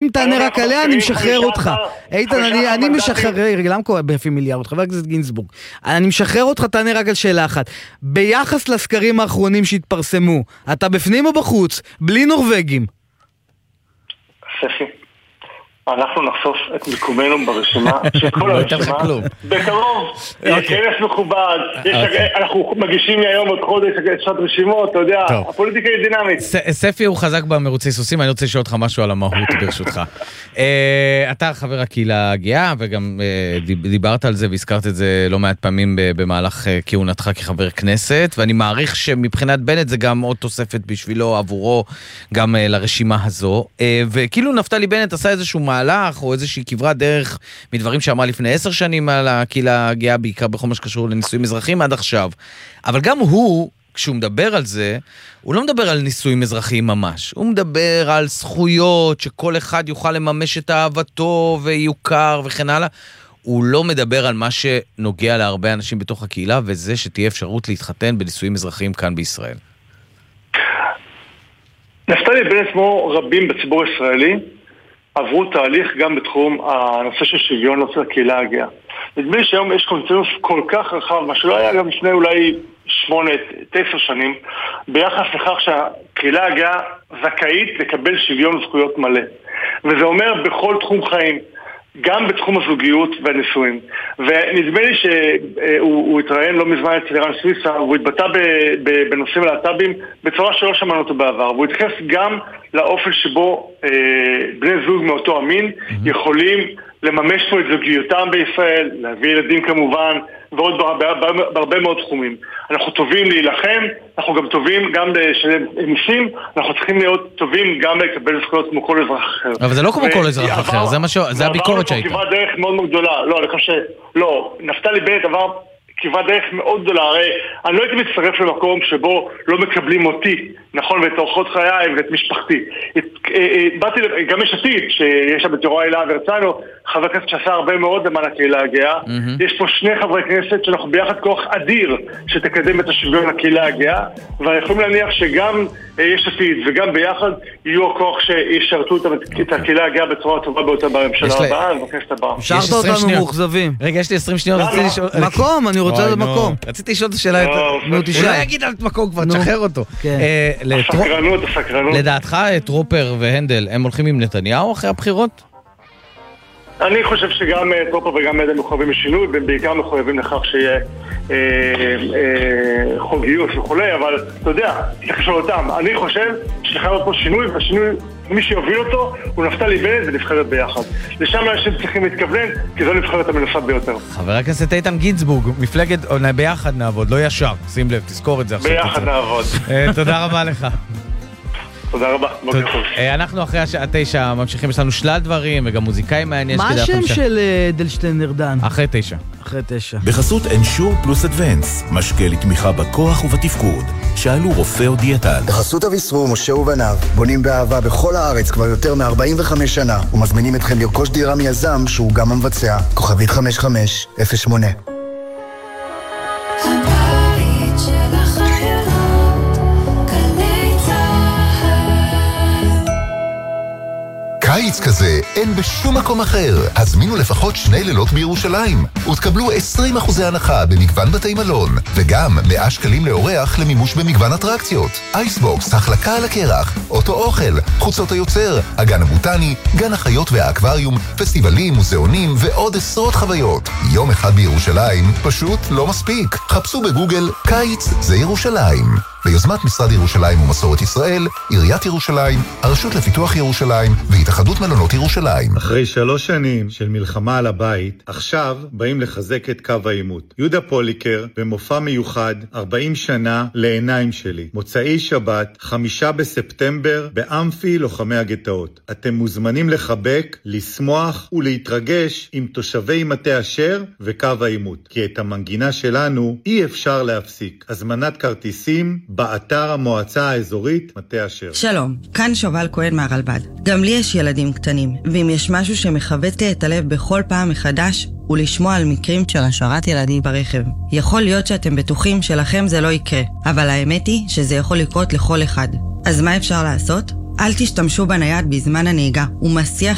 אם תענה רק עליה, אני משחרר אותך. איתן, אני משחרר, למה קורה בפימיליאריות? חבר הכנסת גינזבורג. אני משחרר אותך, תענה רק על שאלה אחת. ביחס לסקרים האחרונים שהתפרסמו, אתה בפנים או בחוץ? בלי נורווגים. ספי, אנחנו נחשוף את מיקומנו ברשימה, שכל הרשימה, בקרוב, כנס מכובד, אנחנו מגישים היום עוד חודש את שעת רשימות, אתה יודע, הפוליטיקה היא דינמית. ספי הוא חזק במרוצי סוסים, אני רוצה לשאול אותך משהו על המהות ברשותך. אתה חבר הקהילה הגאה, וגם דיברת על זה והזכרת את זה לא מעט פעמים במהלך כהונתך כחבר כנסת, ואני מעריך שמבחינת בנט זה גם עוד תוספת בשבילו, עבורו, גם לרשימה הזו, וכאילו נפתלי בנט עשה איזשהו מהלך או איזושהי כברת דרך מדברים שאמר לפני 10 שנים על הקהילה הגאה, בעיקר בכל מה שקשור לנישואים אזרחיים עד עכשיו. אבל גם הוא, כשהוא מדבר על זה, הוא לא מדבר על נישואים אזרחיים ממש. הוא מדבר על זכויות שכל אחד יוכל לממש את אהבתו ויוכר וכן הלאה. הוא לא מדבר על מה שנוגע להרבה אנשים בתוך הקהילה, וזה שתהיה אפשרות להתחתן בנישואים אזרחיים כאן בישראל. נפתלי בנט כמו רבים בציבור הישראלי, עברו תהליך גם בתחום הנושא של שוויון נושא הקהילה הגאה. נדמה לי שהיום יש קונצנזוס כל כך רחב, מה שלא היה גם לפני אולי 8-10 שנים, ביחס לכך שהקהילה הגאה זכאית לקבל שוויון זכויות מלא. וזה אומר בכל תחום חיים, גם בתחום הזוגיות והנישואים. ונדמה לי שהוא התראיין לא מזמן אצל ערן סוויסה, והוא התבטא בנושאים הלהט"בים בצורה שלא שמענו אותו בעבר. והוא התייחס גם לאופן שבו בני זוג מאותו המין יכולים לממש פה את זוגיות,ם בישראל, להביא ילדים כמובן, ועוד בהרבה מאוד תחומים. אנחנו טובים להילחם, אנחנו גם טובים גם לשלם מיסים, אנחנו צריכים להיות טובים גם לקבל זכויות כמו כל אזרח אחר. אבל זה לא כמו כל אזרח אחר, זה הביקורת שהייתה. כברת דרך מאוד מאוד גדולה. לא, אני חושב לא, נפתלי בנט עבר כברת דרך מאוד גדולה. הרי אני לא הייתי מצטרף למקום שבו לא מקבלים אותי, נכון, ואת אורחות חיי ואת משפחתי. באתי גם יש עתיד, שיש שם את יוראי להב הרצנו, חבר כנסת שעשה הרבה מאוד למען הקהילה הגאה. יש פה 2 חברי כנסת שאנחנו ביחד כוח אדיר שתקדם את השוויון לקהילה הגאה, ואנחנו יכולים להניח שגם יש עתיד וגם ביחד יהיו הכוח שישרתו את הקהילה הגאה בצורה טובה ביותר בממשלה הבאה ובכנסת הבאה. שרת אותנו מאוכזבים. רגע, יש לי 20 שניות. מקום, אני רוצה למקום. רציתי לשאול את השאלה, הוא לא יגיד על מקום כבר, תשחרר אותו. הסקרנות. לדעתך, טרופר והנדל, הם הולכים עם נתניהו אחרי הבחירות? אני חושב שגם טרופר וגם הנדל מחויבים לשינוי, והם בעיקר מחויבים לכך שיהיה חוק גיוס וכולי, אבל אתה יודע, צריך לשאול אותם. אני חושב שחייב פה שינוי, והשינוי, מי שיוביל אותו הוא נפתלי בנט ונבחרת ביחד. לשם אנשים צריכים להתכוונן, כי זו נבחרת המנסה ביותר. חבר הכנסת איתן גינזבורג, מפלגת ביחד נעבוד, לא ישר, שים לב, תזכור את זה עכשיו. ביחד נעבוד. תודה רבה לך. תודה רבה, בוקר טוב. אנחנו אחרי השעה 9 ממשיכים, יש לנו שלל דברים וגם מוזיקאי מעניין. מה השם של דלשטיין ארדן? אחרי 9. אחרי 9. בחסות אנשור פלוס אדוונס, משקה לתמיכה בכוח ובתפקוד. שאלו רופא או דיאטן. בחסות אביסרו, משה ובניו, בונים באהבה בכל הארץ כבר יותר מ-45 שנה, ומזמינים אתכם לרכוש דירה מיזם שהוא גם המבצע. כוכבית 5508. קיץ כזה אין בשום מקום אחר. הזמינו לפחות 2 לילות בירושלים ותקבלו 20% הנחה במגוון בתי מלון, וגם 100 שקלים לאורח למימוש במגוון אטרקציות. אייסבוקס, החלקה על הקרח, אוטו אוכל, חוצות היוצר, הגן הבוטני, גן החיות והאקווריום, פסטיבלים, מוזיאונים ועוד עשרות חוויות. יום אחד בירושלים פשוט לא מספיק. חפשו בגוגל קיץ זה ירושלים. ביוזמת משרד ירושלים ומסורת ישראל, עיריית ירושלים, הרשות לפיתוח ירושלים והתאחדות מלונות ירושלים. אחרי 3 שנים של מלחמה על הבית, עכשיו באים לחזק את קו העימות. יהודה פוליקר במופע מיוחד 40 שנה לעיניים שלי. מוצאי שבת 5 בספטמבר באמפי לוחמי הגטאות. אתם מוזמנים לחבק, לשמוח ולהתרגש עם תושבי מטה אשר וקו העימות. כי את המנגינה שלנו אי אפשר להפסיק. הזמנת כרטיסים באתר המועצה האזורית מטה אשר. שלום, כאן שובל כהן מהרלב"ד. גם לי יש ילדים קטנים, ואם יש משהו שמחבט לי את הלב בכל פעם מחדש, הוא לשמוע על מקרים של השארת ילדים ברכב. יכול להיות שאתם בטוחים שלכם זה לא יקרה, אבל האמת היא שזה יכול לקרות לכל אחד. אז מה אפשר לעשות? אל תשתמשו בנייד בזמן הנהיגה, הוא מסיח